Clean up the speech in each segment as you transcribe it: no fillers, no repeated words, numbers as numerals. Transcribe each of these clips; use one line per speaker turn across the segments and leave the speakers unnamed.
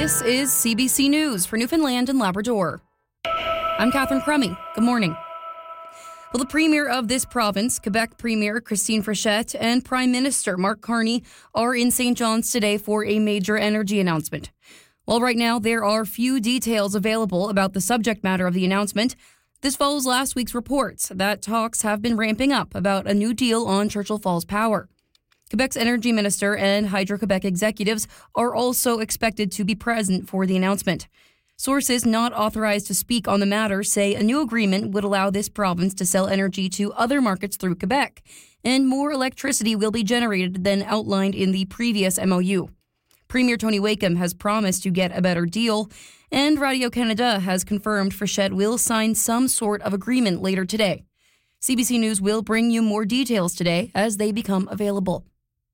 This is CBC News for Newfoundland and Labrador. I'm Catherine Crummy. Good morning. Well, the Premier of this province, Quebec Premier Christine Frechette, and Prime Minister Mark Carney are in St. John's today for a major energy announcement. While right now there are few details available about the subject matter of the announcement, this follows last week's reports that talks have been ramping up about a new deal on Churchill Falls Power. Quebec's Energy Minister and Hydro-Quebec executives are also expected to be present for the announcement. Sources not authorized to speak on the matter say a new agreement would allow this province to sell energy to other markets through Quebec, and more electricity will be generated than outlined in the previous MOU. Premier Tony Wakeham has promised to get a better deal, and Radio-Canada has confirmed Frechette will sign some sort of agreement later today. CBC News will bring you more details today as they become available.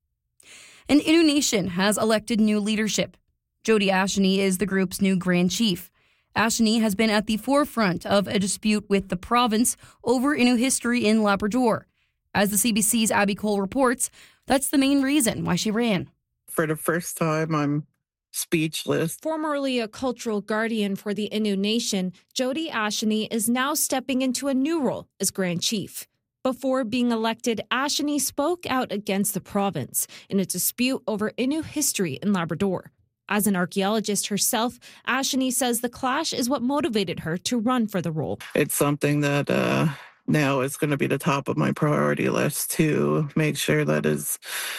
And Innu Nation has elected new leadership. Jody Asheny is the group's new Grand Chief. Asheny has been at the forefront of a dispute with the province over Innu history in Labrador. As the CBC's Abby Cole reports, that's the main reason why she ran.
For the first time, I'm speechless.
Formerly a cultural guardian for the Innu Nation, Jody Asheny is now stepping into a new role as Grand Chief. Before being elected, Asheny spoke out against the province in a dispute over Innu history in Labrador. As an archaeologist herself, Asheny says the clash is what motivated her to run for the role.
It's something that now is going to be the top of my priority list to make sure that is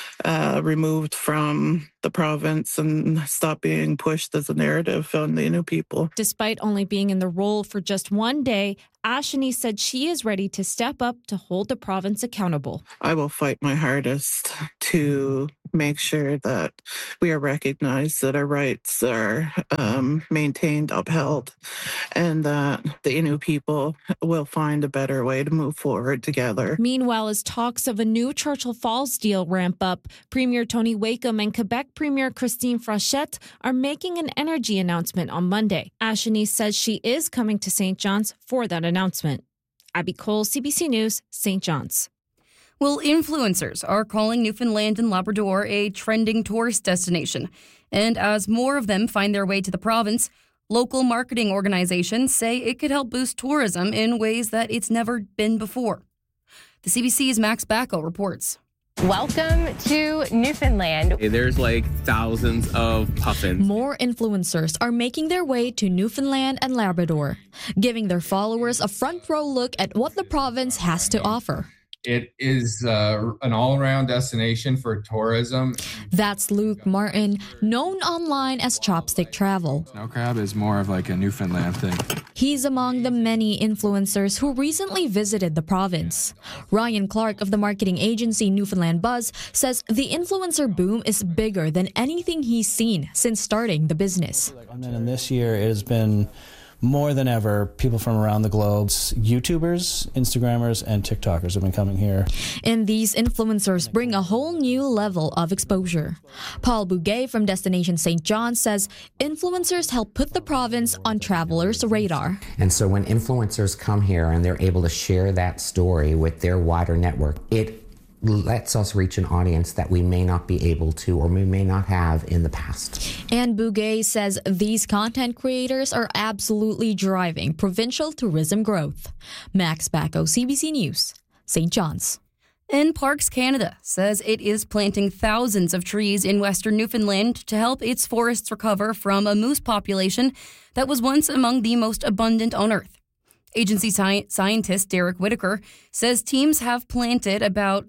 removed from the province and stop being pushed as a narrative on the Innu people.
Despite only being in the role for just one day, Asheny said she is ready to step up to hold the province accountable.
I will fight my hardest to make sure that we are recognized, that our rights are maintained, upheld, and that the Innu people will find a better way to move forward together.
Meanwhile, as talks of a new Churchill Falls deal ramp up, Premier Tony Wakeham and Quebec Premier Christine Frechette are making an energy announcement on Monday. Asheny says she is coming to St. John's for that announcement. Abby Cole, CBC News, St. John's.
Well, influencers are calling Newfoundland and Labrador a trending tourist destination. And as more of them find their way to the province, local marketing organizations say it could help boost tourism in ways that it's never been before. The CBC's Max Bacco reports.
Welcome to Newfoundland.
There's like thousands of puffins.
More influencers are making their way to Newfoundland and Labrador, giving their followers a front row look at what the province has to offer.
It is an all-around destination for tourism.
That's Luke Martin, known online as Chopstick Travel.
Snow crab is more of like a Newfoundland thing.
He's among the many influencers who recently visited the province. Ryan Clark of the marketing agency Newfoundland Buzz says the influencer boom is bigger than anything he's seen since starting the business.
And then this year it has been more than ever, people from around the globe, YouTubers, Instagrammers, and TikTokers have been coming here.
And these influencers bring a whole new level of exposure. Paul Bouguet from Destination St. John says influencers help put the province on travelers' radar.
And so when influencers come here and they're able to share that story with their wider network, it lets us reach an audience that we may not be able to or we may not have in the past.
And Bouguet says these content creators are absolutely driving provincial tourism growth. Max Bacco, CBC News, St. John's.
And Parks Canada says it is planting thousands of trees in Western Newfoundland to help its forests recover from a moose population that was once among the most abundant on Earth. Agency scientist Derek Whitaker says teams have planted about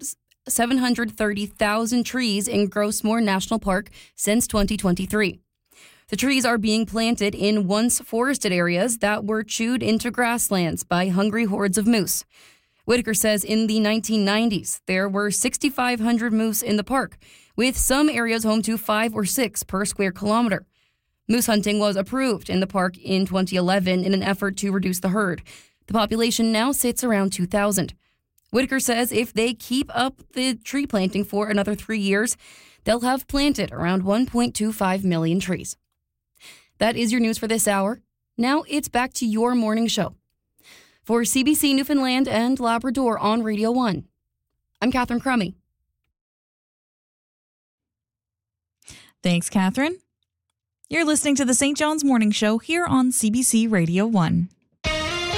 730,000 trees in Grossmore National Park since 2023. The trees are being planted in once forested areas that were chewed into grasslands by hungry hordes of moose. Whitaker says in the 1990s, there were 6,500 moose in the park, with some areas home to 5 or 6 per square kilometer. Moose hunting was approved in the park in 2011 in an effort to reduce the herd. The population now sits around 2,000. Whitaker says if they keep up the tree planting for another 3 years, they'll have planted around 1.25 million trees. That is your news for this hour. Now it's back to your morning show. For CBC Newfoundland and Labrador on Radio 1, I'm Catherine Crummy.
Thanks, Catherine. You're listening to the St. John's Morning Show here on CBC Radio 1.